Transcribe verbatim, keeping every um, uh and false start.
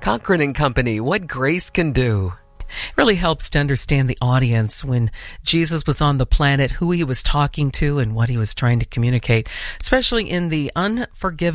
Cochran and Company, What Grace Can Do. It really helps to understand the audience when Jesus was on the planet, who he was talking to and what he was trying to communicate, especially in the unforgiven